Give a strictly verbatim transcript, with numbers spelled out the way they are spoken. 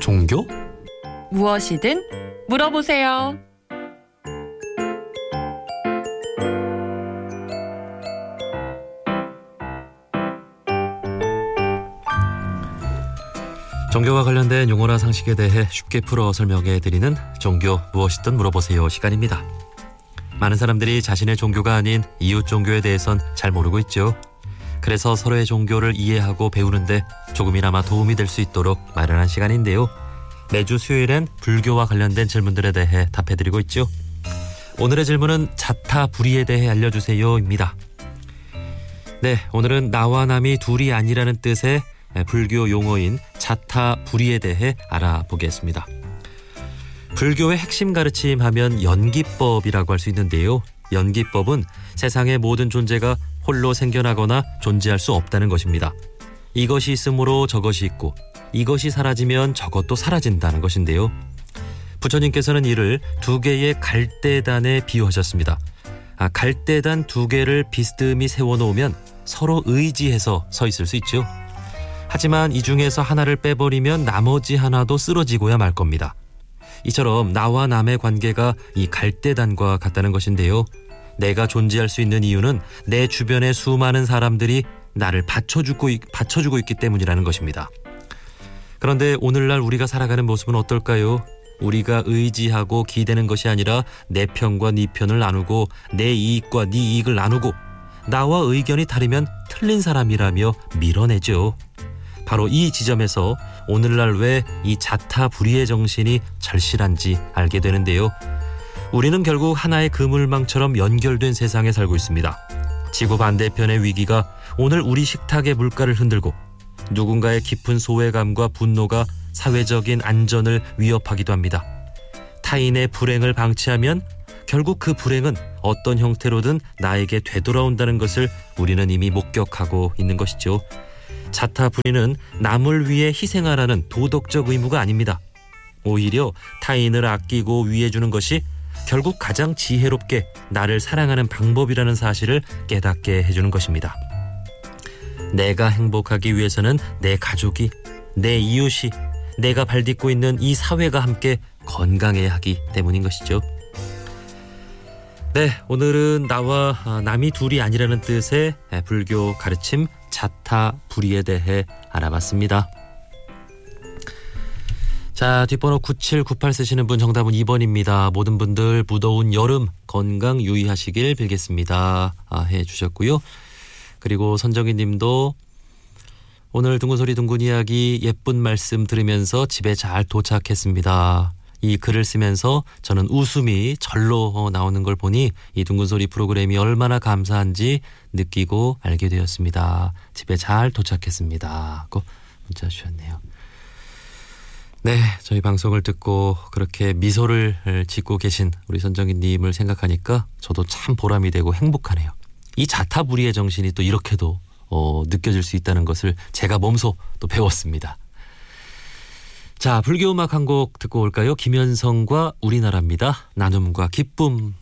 종교? 무엇이든 물어보세요. 종교와 관련된 용어나 상식에 대해 쉽게 풀어 설명해드리는 종교 무엇이든 물어보세요 시간입니다. 많은 사람들이 자신의 종교가 아닌 이웃 종교에 대해선 잘 모르고 있죠. 그래서 서로의 종교를 이해하고 배우는데 조금이나마 도움이 될 수 있도록 마련한 시간인데요. 매주 수요일엔 불교와 관련된 질문들에 대해 답해드리고 있죠. 오늘의 질문은 자타불이에 대해 알려주세요입니다. 네, 오늘은 나와 남이 둘이 아니라는 뜻의 불교 용어인 자타불이에 대해 알아보겠습니다. 불교의 핵심 가르침 하면 연기법이라고 할 수 있는데요. 연기법은 세상의 모든 존재가 홀로 생겨나거나 존재할 수 없다는 것입니다. 이것이 있으므로 저것이 있고 이것이 사라지면 저것도 사라진다는 것인데요. 부처님께서는 이를 두 개의 갈대단에 비유하셨습니다. 아, 갈대단 두 개를 비스듬히 세워놓으면 서로 의지해서 서 있을 수 있죠. 하지만 이 중에서 하나를 빼버리면 나머지 하나도 쓰러지고야 말 겁니다. 이처럼 나와 남의 관계가 이 갈대단과 같다는 것인데요. 내가 존재할 수 있는 이유는 내 주변의 수많은 사람들이 나를 받쳐주고, 받쳐주고 있기 때문이라는 것입니다. 그런데 오늘날 우리가 살아가는 모습은 어떨까요? 우리가 의지하고 기대는 것이 아니라 내 편과 네 편을 나누고 내 이익과 네 이익을 나누고 나와 의견이 다르면 틀린 사람이라며 밀어내죠. 바로 이 지점에서 오늘날 왜 이 자타불이의 정신이 절실한지 알게 되는데요. 우리는 결국 하나의 그물망처럼 연결된 세상에 살고 있습니다. 지구 반대편의 위기가 오늘 우리 식탁의 물가를 흔들고 누군가의 깊은 소외감과 분노가 사회적인 안전을 위협하기도 합니다. 타인의 불행을 방치하면 결국 그 불행은 어떤 형태로든 나에게 되돌아온다는 것을 우리는 이미 목격하고 있는 것이죠. 자타불이는 남을 위해 희생하라는 도덕적 의무가 아닙니다. 오히려 타인을 아끼고 위해주는 것이 결국 가장 지혜롭게 나를 사랑하는 방법이라는 사실을 깨닫게 해주는 것입니다. 내가 행복하기 위해서는 내 가족이, 내 이웃이, 내가 발딛고 있는 이 사회가 함께 건강해야 하기 때문인 것이죠. 네, 오늘은 나와 남이 둘이 아니라는 뜻의 불교 가르침 자타불이에 대해 알아봤습니다. 자, 뒷번호 구칠구팔 쓰시는 분 정답은 이 번입니다. 모든 분들 무더운 여름 건강 유의하시길 빌겠습니다. 아, 해주셨고요. 그리고 선정희 님도 오늘 둥근소리 둥근 이야기 예쁜 말씀 들으면서 집에 잘 도착했습니다. 이 글을 쓰면서 저는 웃음이 절로 나오는 걸 보니 이 둥근소리 프로그램이 얼마나 감사한지 느끼고 알게 되었습니다. 집에 잘 도착했습니다. 하고 문자 주셨네요. 네, 저희 방송을 듣고 그렇게 미소를 짓고 계신 우리 선정희님을 생각하니까 저도 참 보람이 되고 행복하네요. 이 자타불이의 정신이 또 이렇게도 어, 느껴질 수 있다는 것을 제가 몸소 또 배웠습니다. 자, 불교 음악 한 곡 듣고 올까요? 김현성과 우리나라입니다. 나눔과 기쁨.